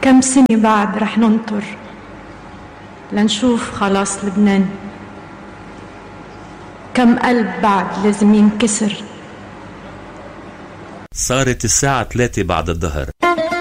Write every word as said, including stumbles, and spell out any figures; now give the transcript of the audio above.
كم سنة بعد رح ننطر لنشوف خلاص لبنان؟ كم قلب بعد لازم ينكسر؟ صارت الساعة ثلاثة بعد الظهر.